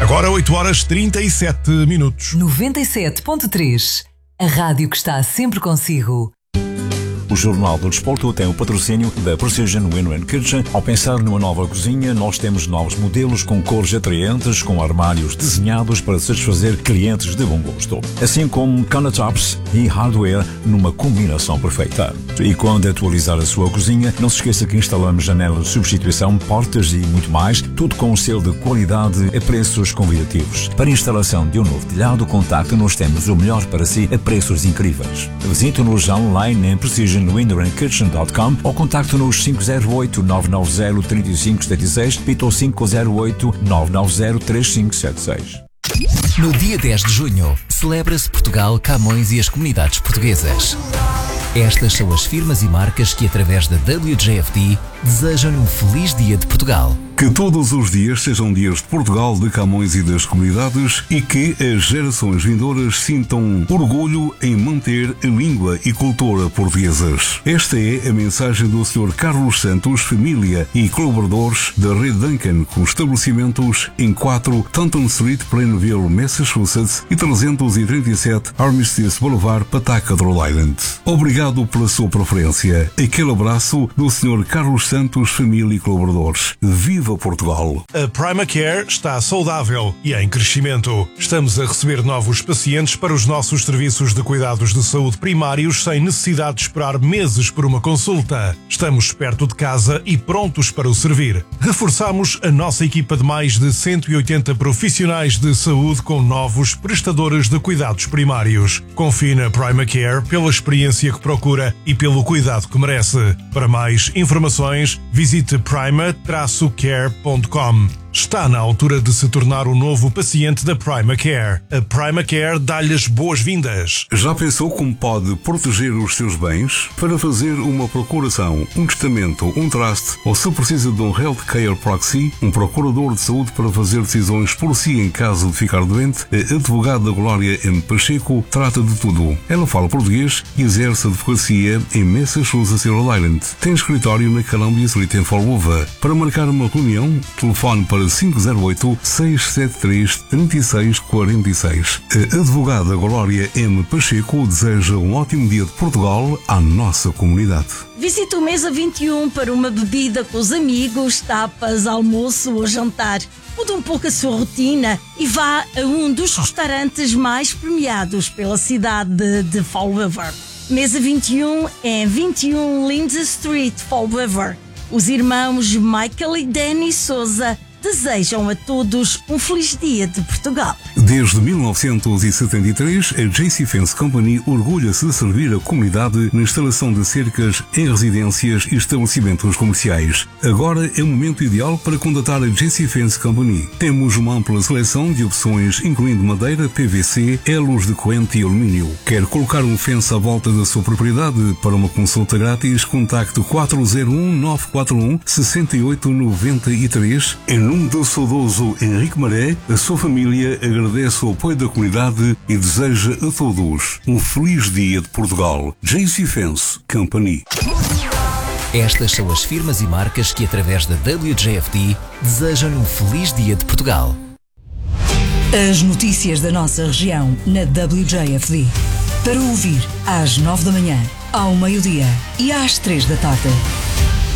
Agora 8h37. 97.3, a rádio que está sempre consigo. O Jornal do Desporto tem o patrocínio da Precision Window & Kitchen. Ao pensar numa nova cozinha, nós temos novos modelos com cores atraentes, com armários desenhados para satisfazer clientes de bom gosto, assim como countertops e hardware numa combinação perfeita. E quando atualizar a sua cozinha, não se esqueça que instalamos janelas de substituição, portas e muito mais, tudo com um selo de qualidade a preços convidativos. Para a instalação de um novo telhado, contacte-nos, temos o melhor para si a preços incríveis. Visite-nos online em precisionwindow&kitchen.com ou contacte-nos 508-990-3576, repita 508-990-3576. No dia 10 de junho, celebra-se Portugal, Camões e as comunidades portuguesas. Estas são as firmas e marcas que, através da WJFD, desejam-lhe um feliz dia de Portugal. Que todos os dias sejam dias de Portugal, de Camões e das comunidades e que as gerações vindouras sintam orgulho em manter a língua e cultura portuguesas. Esta é a mensagem do Sr. Carlos Santos, família e colaboradores da Rede Duncan, com estabelecimentos em 4 Taunton Street, Plainville, Massachusetts e 337 Armistice Boulevard, Pataca, Rhode Island. Obrigado pela sua preferência. Aquele abraço do Sr. Carlos Santos, família e colaboradores. Viva Portugal! A Primacare está saudável e em crescimento. Estamos a receber novos pacientes para os nossos serviços de cuidados de saúde primários sem necessidade de esperar meses por uma consulta. Estamos perto de casa e prontos para o servir. Reforçamos a nossa equipa de mais de 180 profissionais de saúde com novos prestadores de cuidados primários. Confie na Primacare pela experiência que procura e pelo cuidado que merece. Para mais informações, visite prima-care.com. Está na altura de se tornar o novo paciente da Primacare. A Primacare dá-lhe as boas-vindas. Já pensou como pode proteger os seus bens? Para fazer uma procuração, um testamento, um trust, ou se precisa de um Healthcare Proxy, um procurador de saúde para fazer decisões por si em caso de ficar doente, a advogada Glória M. Pacheco trata de tudo. Ela fala português e exerce advocacia em Massachusetts e Rhode Island. Tem escritório na Columbia Street em Fall River. Para marcar uma reunião, telefone para 508-673-3646. A advogada Glória M. Pacheco deseja um ótimo dia de Portugal à nossa comunidade. Visite o Mesa 21 para uma bebida com os amigos, tapas, almoço ou jantar. Mude um pouco a sua rotina e vá a um dos restaurantes mais premiados pela cidade de Fall River. Mesa 21 em 21 Lindsay Street, Fall River. Os irmãos Michael e Danny Souza desejam a todos um feliz dia de Portugal. Desde 1973, a JC Fence Company orgulha-se de servir a comunidade na instalação de cercas em residências e estabelecimentos comerciais. Agora é o momento ideal para contatar a JC Fence Company. Temos uma ampla seleção de opções, incluindo madeira, PVC, elos de corrente e alumínio. Quer colocar um fence à volta da sua propriedade? Para uma consulta grátis, contacte 401-941-6893. Em nome do saudoso Henrique Maré, a sua família agradece o apoio da comunidade e deseja a todos um feliz dia de Portugal. JC Fence Company. Estas são as firmas e marcas que, através da WJFD, desejam-lhe um feliz dia de Portugal. As notícias da nossa região na WJFD. Para ouvir às 9 da manhã, ao meio-dia e às 3 da tarde.